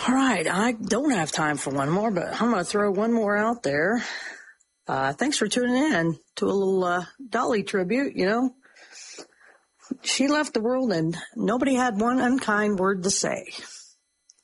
All right, I don't have time for one more, but I'm going to throw one more out there. Thanks for tuning in to a little Dolly tribute. She left the world and nobody had one unkind word to say.